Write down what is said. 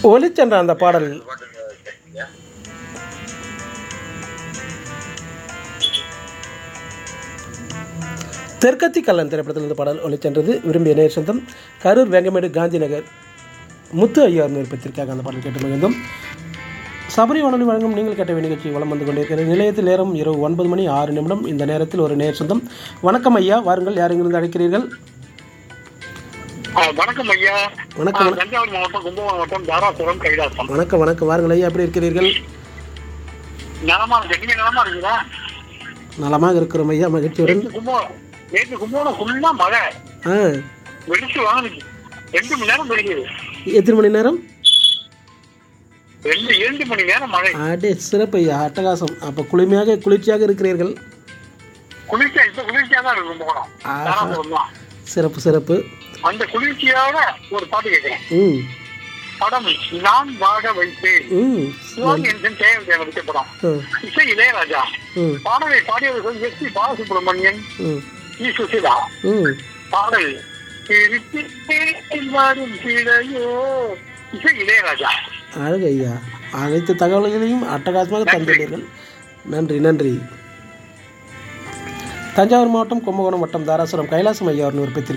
ஒலிச்சென்ற அந்த பாடல் தெற்கத்தி கல்லன் திரைப்படத்தில் இந்த பாடல் ஒலிச்சென்றது. விரும்பிய நேர் சொந்தம் கரூர் வெங்கமேடு காந்தி நகர் முத்து ஐயார் விருப்பத்திற்காக அந்த பாடல் கேட்டு மகிழ்ந்தோம். சபரி வானொலி வழங்கும் நீங்கள் கேட்ட நிகழ்ச்சி வலம் வந்து கொண்டிருக்கிறது. நிலையத்தில் நேரம் இரவு 9:06. இந்த நேரத்தில் ஒரு நேர் சொந்தம். வணக்கம் ஐயா, வாருங்கள். யாரெங்கிருந்து அழைக்கிறீர்கள்? வணக்கம் ஐயா. வணக்கம். தஞ்சாவூர் மாவட்டம் கும்பகோணம் மாவட்டம் தாராசுரம் கைலாசம். வணக்கம் வணக்கம். வாருங்கள் ஐயா, எப்படி இருக்கிறீர்கள்? நலமா இருக்கு. நீங்க நலமா இருக்குதா? நலமாக இருக்கிறோம் ஐயா, மகிழ்ச்சியுடன். நேற்று கும்பகோணம் ஃபுல்லா மழை வெடிச்சு வாங்கிச்சு. 2 மணி நேரம் பெய்யுது. எத்தனை மணி நேரம்? 2 மணி நேரம் மழை. அடே சிறப்பு ஐயா, அட்டகாசம். அப்ப குளிர்ச்சியாக இருக்கிறீர்கள். குளிர்ச்சியா தான் இருக்கு கும்பகோணம். சிறப்பு சிறப்பு. அந்த குளிர்ச்சியோட ஒரு பாட்டு கேட்கிறேன். படம் நான் வாழ வைத்தேன். படம் இசை இளையராஜா. பாடலை பாடியவர்கள் எஸ்.பி. பாலசுப்ரமணியன், இ. சுசிலா. பாடல் வரும் சிலையோ, இசை இளையராஜா. அழகு ஐயா, அனைத்து தகவல்களையும் அட்டகாசமாக தந்துள்ளீர்கள். நன்றி நன்றி. தஞ்சாவூர் மாவட்டம் கும்பகோணம் வட்டம் தாராசுரம் கைலாசம் ஐயா விருப்பத்திற்கு